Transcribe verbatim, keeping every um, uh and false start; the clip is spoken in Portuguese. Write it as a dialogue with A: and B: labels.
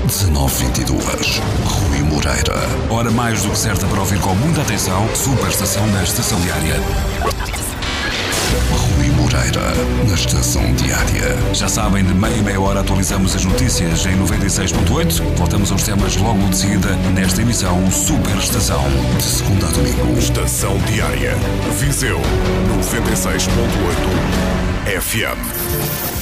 A: dezanove vinte e dois. Rui Moreira.
B: Hora mais do que certa para ouvir com muita atenção. Super estação da Estação Diária.
A: Rui Moreira, na Estação Diária.
B: Já sabem, de meia e meia hora atualizamos as notícias em noventa e seis ponto oito. Voltamos aos temas logo de seguida nesta emissão Super Estação.
A: De segunda a domingo.
C: Estação Diária. Viseu noventa e seis ponto oito F M.